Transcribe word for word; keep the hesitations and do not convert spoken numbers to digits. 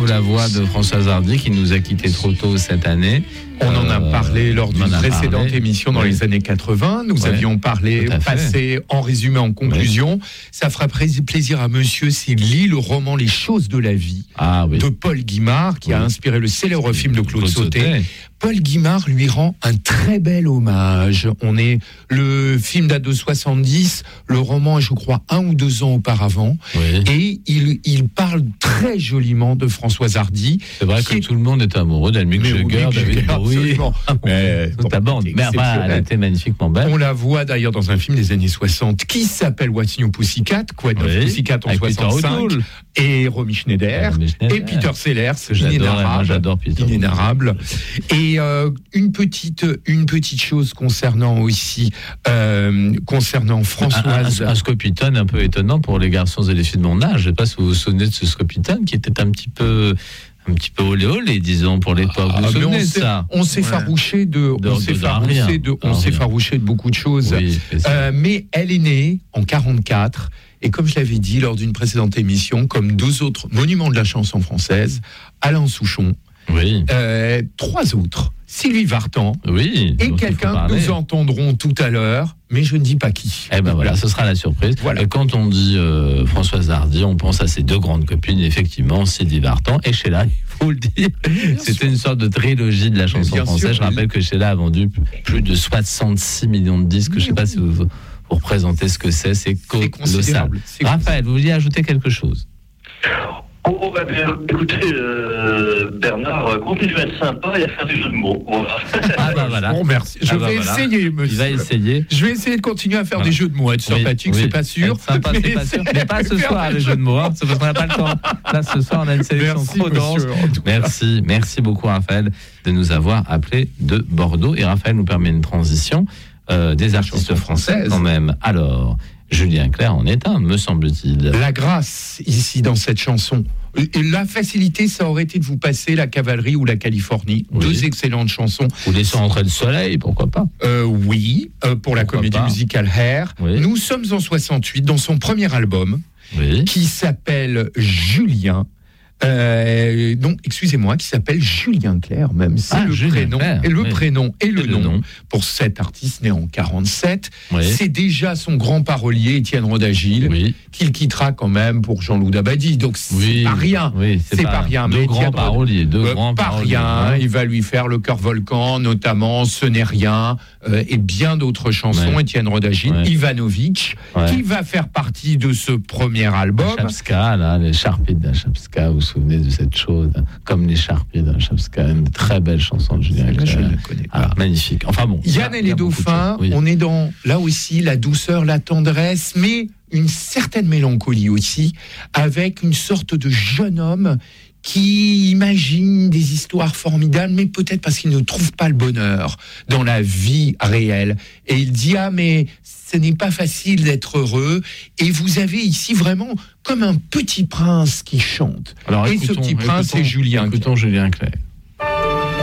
retrouve la voix de Françoise Hardy qui nous a quittés trop tôt cette année. On en a parlé lors d'une précédente parlé. émission dans oui. les années quatre-vingts. Nous ouais. avions parlé, passé en résumé, en conclusion. Oui. Ça fera plaisir à monsieur s'il lit le roman Les choses de la vie ah, oui. de Paul Guimard, qui oui. a inspiré le célèbre film de Claude, Claude Sautet. Sautet. Paul Guimard lui rend un très bel hommage. On est, le film date de soixante-dix, le roman est, je crois, un ou deux ans auparavant. Oui. Et il, il parle très joliment de Françoise Hardy. C'est vrai que est... tout le monde est amoureux d'Helmut Jagger, David Bowie. Mais, bon, ta bande. Mais enfin, elle était magnifiquement belle. On la voit d'ailleurs dans un film des années soixante qui s'appelle What's New Pussycat, quoi, oui. Pussycat en avec soixante-cinq. Et Romy Schneider, Romy Schneider, et Peter Sellers, inénarrable, j'adore Peter. Inénarrable. Et euh, une petite, une petite chose concernant aussi, euh, concernant Françoise. Un, un, un Scopitone un peu étonnant pour les garçons et les filles de mon âge. Je ne sais pas si vous vous souvenez de ce Scopitone qui était un petit peu. Un petit peu olé olé, disons, pour l'époque. Ah, vous on s'est, ça on s'est ouais. farouché de, de, on s'est farouché de, on s'est farouché de beaucoup de choses. Oui, euh, mais elle est née en quarante-quatre. Et comme je l'avais dit lors d'une précédente émission, comme deux autres monuments de la chanson française, Alain Souchon, oui. euh, trois autres, Sylvie Vartan, oui, et quelqu'un que nous entendrons tout à l'heure, mais je ne dis pas qui. Eh ben voilà, ce sera la surprise. Voilà. Et quand on dit euh, Françoise Hardy, on pense à ses deux grandes copines, effectivement, Sylvie Vartan et Sheila. Il faut le dire. Bien C'était sûr. Une sorte de trilogie de la chanson française. Sûr, je rappelle oui. que Sheila a vendu plus de soixante-six millions de disques. Oui, je ne sais pas si vous, vous représentez ce que c'est. C'est colossal. Raphaël, vous vouliez ajouter quelque chose? Oh, bah, bien, écoutez, euh, Bernard, continuez à être sympa et à faire des jeux de mots. Voilà. Ah bah voilà. Bon, merci. Je ah bah vais voilà. essayer, monsieur. Il va essayer. Je vais essayer de continuer à faire voilà. des jeux de mots. Être oui, sympathique, oui. c'est pas sûr. Être sympa, mais c'est pas sûr. Mais pas ce soir, les jeux de mots. Hein, parce qu'on n'a pas le temps. Là, ce soir, on a une sélection merci, trop dense. Merci. Merci beaucoup, Raphaël, de nous avoir appelés de Bordeaux. Et Raphaël nous permet une transition euh, des artistes français, quand même. Alors... Julien Clerc en est un, me semble-t-il. La grâce, ici, dans cette chanson. Et la facilité, ça aurait été de vous passer La Cavalerie ou La Californie. Oui. Deux excellentes chansons. Ou Laissons entrer le soleil, pourquoi pas euh, Oui, euh, pour la pourquoi comédie pas. musicale Hair. Oui. Nous sommes en soixante-huit, dans son premier album, oui. qui s'appelle Julien. Euh, non, excusez-moi, qui s'appelle Julien Clerc, même. C'est ah, le, prénom, et le oui. prénom et le, et le nom, nom pour cet artiste né en quarante-sept. Oui. C'est déjà son grand parolier, Étienne Rodagil, oui. qu'il quittera quand même pour Jean-Loup Dabadi. Donc, c'est oui. pas rien. Oui, c'est, c'est pas, pas rien. Deux mais grands paroliers. Deux euh, grands pas paroliers. rien. Ouais. Il va lui faire Le Cœur Volcan, notamment Ce n'est rien, euh, et bien d'autres chansons. Ouais. Étienne Rodagil, ouais. Ivanovic, ouais. qui va faire partie de ce premier album. La Chapska, là, les Charpies de la Chapska, vous vous souvenez de cette chose, comme les Charpies de la Chapska, une très belle chanson de Julien Clerc. Je ne la connais pas. Ah, magnifique. Enfin bon. Yann et les dauphins, oui. on est dans, là aussi, la douceur, la tendresse, mais une certaine mélancolie aussi, avec une sorte de jeune homme qui imagine des histoires formidables, mais peut-être parce qu'il ne trouve pas le bonheur dans la vie réelle. Et il dit, ah, mais ce n'est pas facile d'être heureux. Et vous avez ici vraiment comme un petit prince qui chante. Alors, et écoutons, ce petit prince, écoutons, c'est Julien Clerc. Écoutons Julien Clerc.